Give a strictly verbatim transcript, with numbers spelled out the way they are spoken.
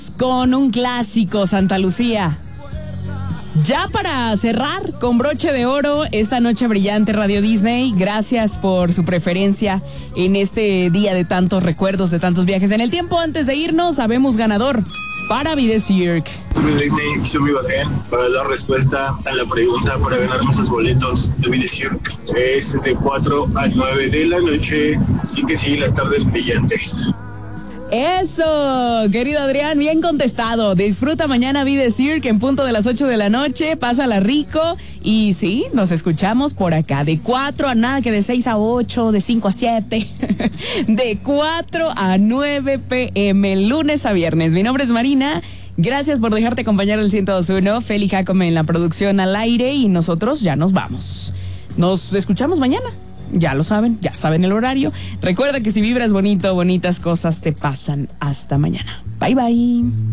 Con un clásico, Santa Lucía. Ya para cerrar con broche de oro esta noche brillante, Radio Disney, gracias por su preferencia en este día de tantos recuerdos, de tantos viajes en el tiempo. Antes de irnos, sabemos ganador para Vida Cirque. Disney, soy mi Basén, para dar respuesta a la pregunta para ganar nuestros boletos de Vida Cirque. Es de cuatro a nueve de la noche, así que sí, las tardes brillantes. Eso, querido Adrián, bien contestado. Disfruta mañana Vida Cirque en punto de las ocho de la noche, pásala rico y sí, nos escuchamos por acá de cuatro a nada que de seis a ocho, de cinco a siete, de cuatro a nueve pm, lunes a viernes. Mi nombre es Marina, gracias por dejarte acompañar el ciento dos punto uno, Feli Jacome en la producción al aire y nosotros ya nos vamos. Nos escuchamos mañana. Ya lo saben, ya saben el horario. Recuerda que si vibras bonito, bonitas cosas te pasan. Hasta mañana. Bye, bye.